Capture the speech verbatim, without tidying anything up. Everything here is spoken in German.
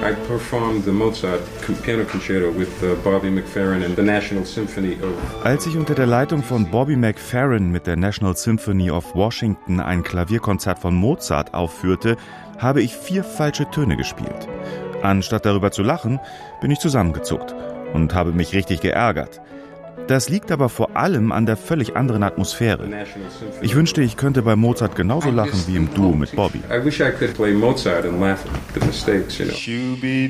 I performed the Mozart Piano Concerto with Bobby McFerrin and the National Symphony of... Als ich unter der Leitung von Bobby McFerrin mit der National Symphony of Washington ein Klavierkonzert von Mozart aufführte, habe ich vier falsche Töne gespielt. Anstatt darüber zu lachen, bin ich zusammengezuckt und habe mich richtig geärgert. Das liegt aber vor allem an der völlig anderen Atmosphäre. Ich wünschte, ich könnte bei Mozart genauso lachen wie im Duo mit Bobby. I wish I could play Mozart and laugh at the mistakes, you know.